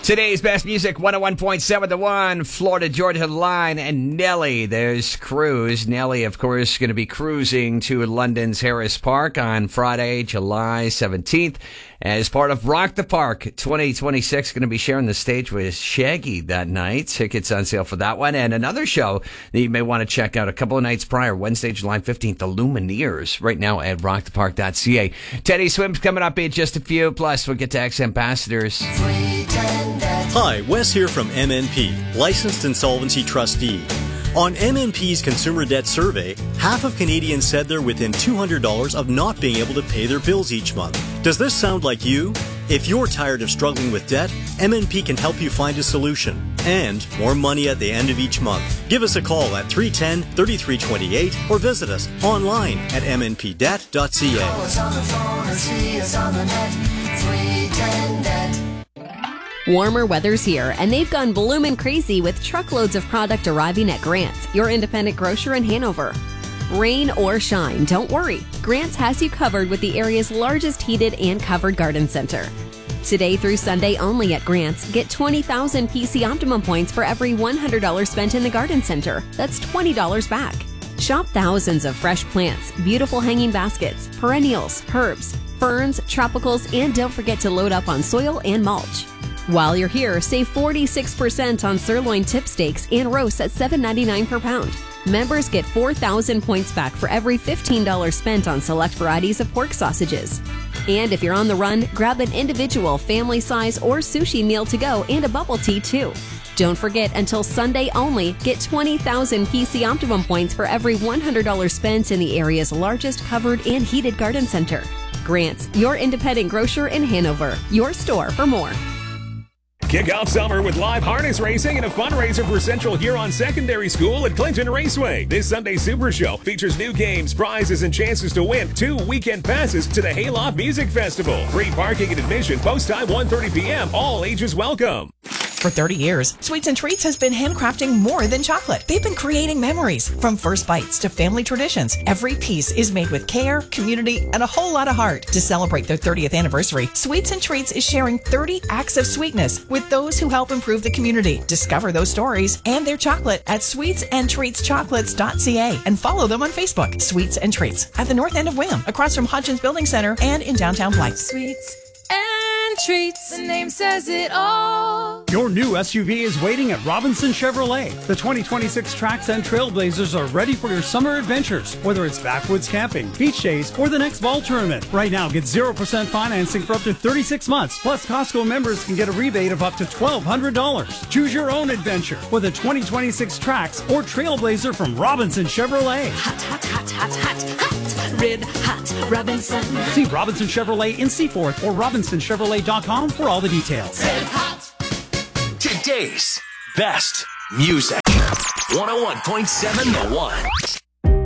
Today's best music, 101.7 The One, Florida Georgia Line, and Nelly. There's Cruise. Nelly, of course, going to be cruising to London's Harris Park on Friday, July 17th. As part of Rock the Park 2026, going to be sharing the stage with Shaggy that night. Tickets on sale for that one. And another show that you may want to check out a couple of nights prior, Wednesday, July 15th, the Lumineers, right now at rockthepark.ca. Teddy Swim's coming up in just a few. Plus, we'll get to ex-ambassadors. Hi, Wes here from MNP, Licensed Insolvency Trustee. On MNP's Consumer Debt Survey, half of Canadians said they're within $200 of not being able to pay their bills each month. Does this sound like you? If you're tired of struggling with debt, MNP can help you find a solution and more money at the end of each month. Give us a call at 310-3328 or visit us online at mnpdebt.ca. Call us on the phone or see us on the net, 310-DEBT. Warmer weather's here, and they've gone bloomin' crazy with truckloads of product arriving at Grant's, your independent grocer in Hanover. Rain or shine, don't worry. Grant's has you covered with the area's largest heated and covered garden center. Today through Sunday only at Grant's, get 20,000 PC Optimum points for every $100 spent in the garden center. That's $20 back. Shop thousands of fresh plants, beautiful hanging baskets, perennials, herbs, ferns, tropicals, and don't forget to load up on soil and mulch. While you're here, save 46% on sirloin tip steaks and roasts at $7.99 per pound. Members get 4,000 points back for every $15 spent on select varieties of pork sausages. And if you're on the run, grab an individual, family size, or sushi meal to go and a bubble tea too. Don't forget, until Sunday only, get 20,000 PC Optimum points for every $100 spent in the area's largest covered and heated garden center. Grant's, your independent grocer in Hanover. Your store for more. Kick off summer with live harness racing and a fundraiser for Central Huron Secondary School at Clinton Raceway. This Sunday Super Show features new games, prizes, and chances to win 2 weekend passes to the Hayloft Music Festival. Free parking and admission, post time 1:30 p.m. All ages welcome. For 30 years, Sweets and Treats has been handcrafting more than chocolate. They've been creating memories, from first bites to family traditions. Every piece is made with care, community, and a whole lot of heart. To celebrate their 30th anniversary, Sweets and Treats is sharing 30 acts of sweetness with those who help improve the community. Discover those stories and their chocolate at sweetsandtreatschocolates.ca and follow them on Facebook. Sweets and Treats at the north end of William, across from Hodgins Building Center and in downtown Blythe. Sweets and Treats, the name says it all. Your new SUV is waiting at Robinson Chevrolet. The 2026 Trax and Trailblazers are ready for your summer adventures, whether it's backwoods camping, beach days, or the next ball tournament. Right now, get 0% financing for up to 36 months. Plus, Costco members can get a rebate of up to $1,200. Choose your own adventure with a 2026 Trax or Trailblazer from Robinson Chevrolet. Hot, hot, hot, hot, hot, hot. Red hot Robinson. See Robinson Chevrolet in Seaforth or RobinsonChevrolet.com for all the details. Red hot. Today's best music. 101.7 The One.